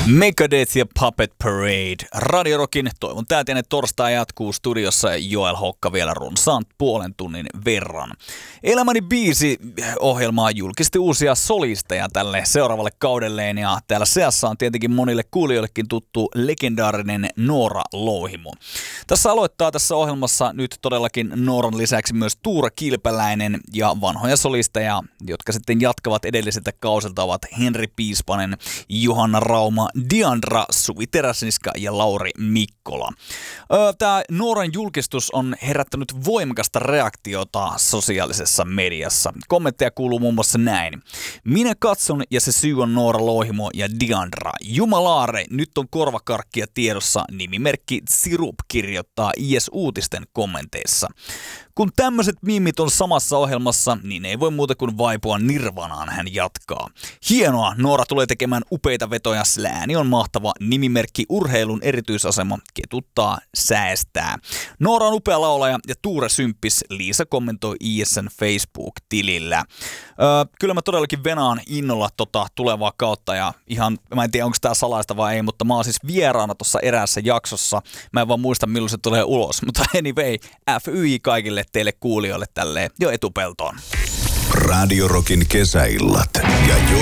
Megadeth ja Puppet Parade. Radio Rockin toivon täyteinen torstai jatkuu studiossa Joel Hokka vielä runsaan puolen tunnin verran. Elämäni biisi ohjelmaa julkisti uusia solisteja tälle seuraavalle kaudelleen ja täällä seassa on tietenkin monille kuulijoillekin tuttu legendaarinen Noora Louhimo. Tässä aloittaa tässä ohjelmassa nyt todellakin Nooran lisäksi myös Tuura Kilpeläinen ja vanhoja solisteja, jotka sitten jatkavat edelliseltä kausilta ovat Henri Piispanen, Johanna Rauma, Diandra, Suvi Teräsniska ja Lauri Mikkola. Tämä Nooran julkistus on herättänyt voimakasta reaktiota sosiaalisessa mediassa. Kommentteja kuuluu muun muassa näin. Minä katson ja se syy on Noora Louhimo ja Diandra. Jumalaare, nyt on korvakarkkia tiedossa, nimimerkki Sirup kirjoittaa IS-uutisten kommenteissa. Kun tämmöiset miimit on samassa ohjelmassa, niin ei voi muuta kuin vaipua nirvanaan, hän jatkaa. Hienoa, Noora tulee tekemään upeita vetoja, ääni on mahtava, nimimerkki urheilun erityisasema, ketuttaa, säästää. Noora on upea laulaja ja Tuure Symppis, Liisa kommentoi ISN Facebook-tilillä. Kyllä mä todellakin venaan innolla tulevaa kautta ja ihan, mä en tiedä onko tää salaista vai ei, mutta mä oon siis vieraana tuossa eräässä jaksossa. Mä en vaan muista milloin se tulee ulos, mutta anyway, FYI kaikille teille kuulijoille tälleen jo etupeltoon. Radio Rockin kesäillat ja